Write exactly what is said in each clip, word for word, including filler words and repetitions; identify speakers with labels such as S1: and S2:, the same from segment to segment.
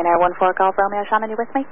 S1: Ryanair one four Golf Romeo, Shannon, you with me?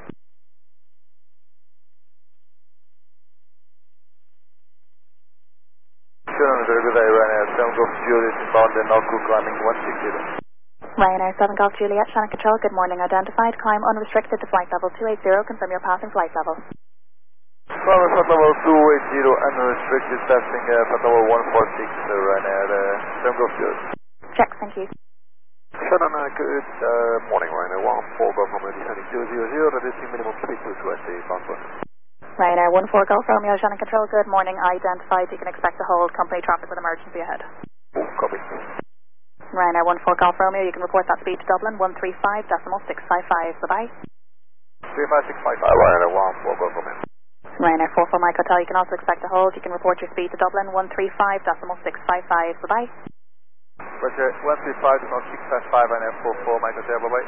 S2: Shannon, very good day, Ryanair seven Golf Juliet, inbound and now crew climbing one six zero.
S1: Ryanair seven Golf Juliet, Shannon Control, good morning, identified, climb unrestricted to flight level two eighty, confirm your passing flight level.
S2: Climb flight level two eighty, unrestricted, passing uh, flight level one four six, uh, Ryanair uh, seven Golf Juliet.
S1: Check, thank you.
S2: Shannon, uh, good uh, morning, Ryanair one four Golf Romeo descending two zero zero, reducing minimum speed to two eighty, bound one.
S1: Ryanair one four Golf Romeo, Shannon Control, good morning, identified, you can expect to hold company traffic with emergency ahead.
S2: Oh, copy.
S1: Ryanair one four Golf Romeo, you can report that speed to Dublin, one three five decimal six five five, bye-bye.
S2: three five six five five, Ryanair one four Golf Romeo.
S1: Ryanair four four Mike Hotel, you can also expect to hold, you can report your speed to Dublin, one three five decimal six five five, bye-bye.
S2: Roger, one three five decimal six five five, Ryanair four four Mike Hotel, bye-bye.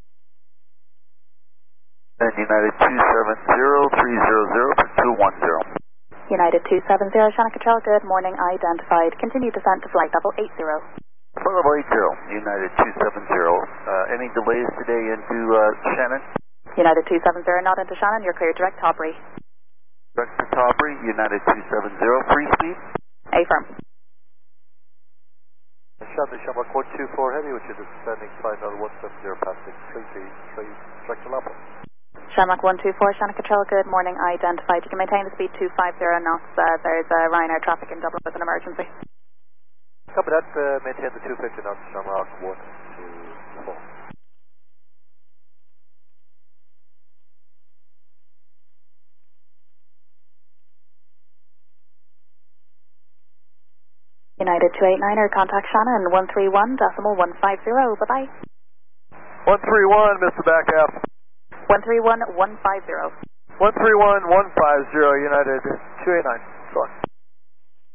S3: And United two seven zero three zero zero for two one zero.
S1: United two seven zero, Shannon Control, good morning, identified, continue descent to flight level eight zero.
S3: Flight level eight zero, United two seven zero. Uh, any delays today into uh, Shannon?
S1: United two seven zero, not into Shannon, you're clear direct Topbury.
S3: Direct to Topbury, United two seven zero, free speed?
S1: A-firm.
S2: Shannon, Shamrock one two four Heavy, which is descending flight level one seven zero, passing three three three, direct to Lapa.
S1: Shamrock one two four, Shannon Control, good morning, identified, you can maintain the speed two five zero knots, uh, there's uh, Ryanair traffic in Dublin with an emergency.
S2: Copy that, uh, maintain the two fifty knots, Shamrock one two four.
S1: United two eight niner, contact Shannon, one three one decimal one five zero, bye-bye.
S2: one three one, Mister Backup.
S1: one three one one five zero.
S2: one three one one five zero, United two eight nine, go on.